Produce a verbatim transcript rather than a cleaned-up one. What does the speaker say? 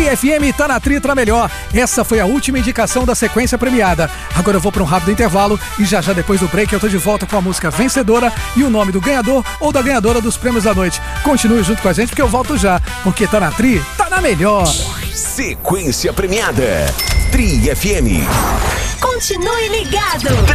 Tri F M tá na Tri, tá melhor. Essa foi a última indicação da sequência premiada. Agora eu vou para um rápido intervalo e já já depois do break eu tô de volta com a música vencedora e o nome do ganhador ou da ganhadora dos prêmios da noite. Continue junto com a gente porque eu volto já, porque tá na Tri, tá na melhor. Sequência premiada. Tri F M. Continue ligado.